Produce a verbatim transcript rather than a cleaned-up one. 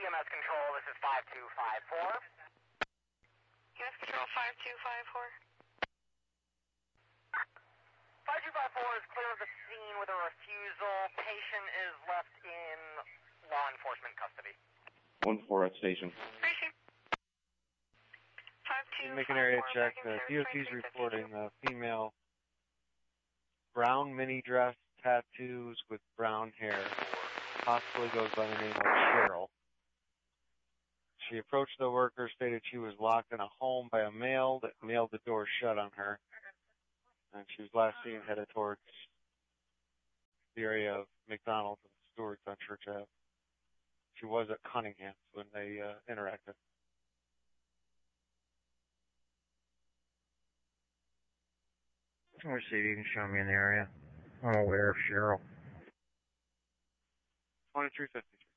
E M S Control, this is five two five four. E M S Control five two five four. five two five four is clear of the scene with a refusal. Patient is left in law enforcement custody. one four at station. Racing. five two Make an area check. The D O T's reporting a female, brown mini dress, tattoos with brown hair, possibly goes by the name of Cheryl. She approached the worker, stated she was locked in a home by a male that nailed the door shut on her. And she was last seen headed towards the area of McDonald's and Stewart's on Church Ave. She was at Cunningham's when they uh, interacted. Let me see if you can show me in the area. I'm aware of Cheryl. twenty-three fifty-three.